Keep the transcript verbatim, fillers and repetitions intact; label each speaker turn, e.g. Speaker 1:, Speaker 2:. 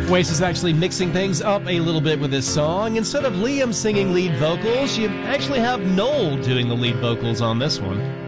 Speaker 1: Oasis actually mixing things up a little bit with this song. Instead of Liam singing lead vocals, you actually have Noel doing the lead vocals on this one.